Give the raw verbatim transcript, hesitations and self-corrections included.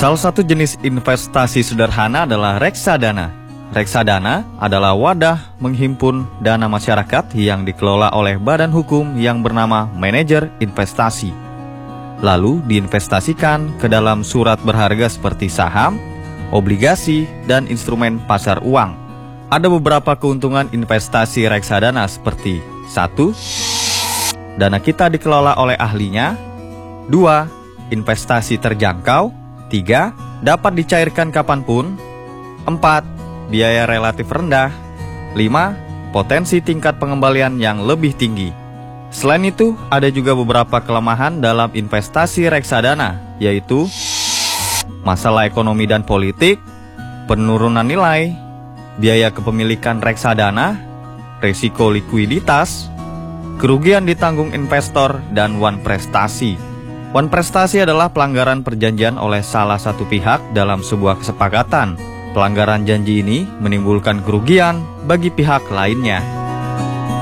Salah satu jenis investasi sederhana adalah reksadana. Reksadana adalah wadah menghimpun dana masyarakat yang dikelola oleh badan hukum yang bernama manajer investasi. Lalu diinvestasikan ke dalam surat berharga seperti saham, obligasi, dan instrumen pasar uang. Ada beberapa keuntungan investasi reksadana seperti satu. Dana kita dikelola oleh ahlinya. Dua. Investasi terjangkau. Tiga. Dapat dicairkan kapanpun. Empat. Biaya relatif rendah. Lima. Potensi tingkat pengembalian yang lebih tinggi. Selain itu, ada juga beberapa kelemahan dalam investasi reksadana, yaitu masalah ekonomi dan politik, penurunan nilai, biaya kepemilikan reksadana, risiko likuiditas, kerugian ditanggung investor, dan wan prestasi. Wan prestasi adalah pelanggaran perjanjian oleh salah satu pihak dalam sebuah kesepakatan. Pelanggaran janji ini menimbulkan kerugian bagi pihak lainnya.